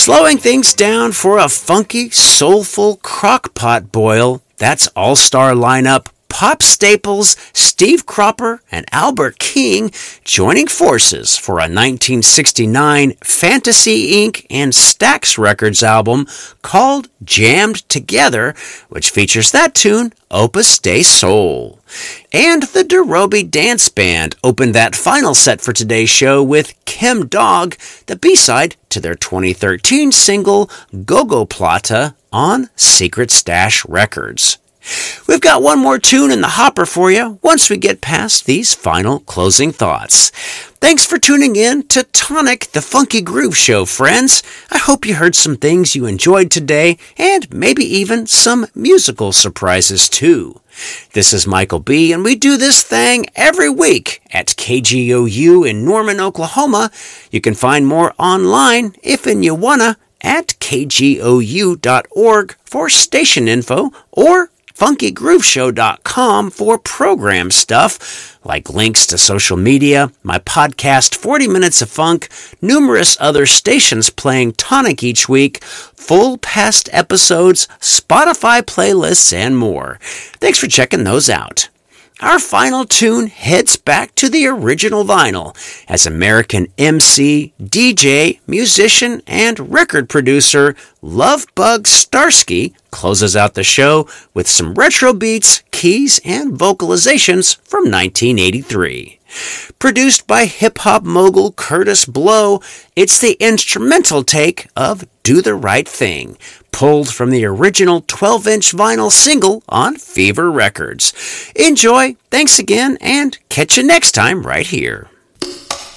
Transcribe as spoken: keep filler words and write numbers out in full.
Slowing things down for a funky, soulful crock-pot boil, that's all-star lineup pop staples Steve Cropper and Albert King joining forces for a nineteen sixty-nine Fantasy Incorporated and Stax Records album called Jammed Together, which features that tune, Opus Dei Soul. And the Derobi Dance Band opened that final set for today's show with Chem Dog, the B-side to their twenty thirteen single Go-Go Plata on Secret Stash Records. We've got one more tune in the hopper for you once we get past these final closing thoughts. Thanks for tuning in to Tonic, the Funky Groove Show, friends. I hope you heard some things you enjoyed today and maybe even some musical surprises too. This is Michael B., and we do this thing every week at K G O U in Norman, Oklahoma. You can find more online, if and you wanna, at k g o u dot org for station info or funky groove show dot com for program stuff, like links to social media, my podcast forty minutes of Funk, numerous other stations playing Tonic each week, full past episodes, Spotify playlists, and more. Thanks for checking those out. Our final tune heads back to the original vinyl as American M C, D J, musician, and record producer Lovebug Starski closes out the show with some retro beats, keys, and vocalizations from nineteen eighty-three. Produced by hip-hop mogul Curtis Blow, it's the instrumental take of Do the Right Thing, pulled from the original twelve-inch vinyl single on Fever Records. Enjoy, thanks again, and catch you next time right here.